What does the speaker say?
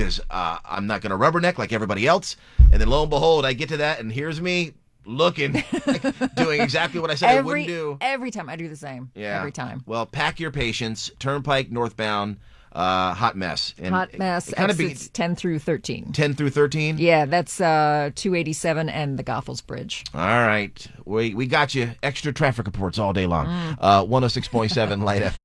because I'm not going to rubberneck like everybody else. And then lo and behold, I get to that, and here's me looking, doing exactly what I said I wouldn't do. Every time I do the same. Yeah. Every time. Well, pack your patience. Turnpike northbound, hot mess. And hot mess. It kind of exits 10 through 13. 10 through 13? Yeah, that's 287 and the Goethals Bridge. All right. We got you. Extra traffic reports all day long. 106.7 Light FM.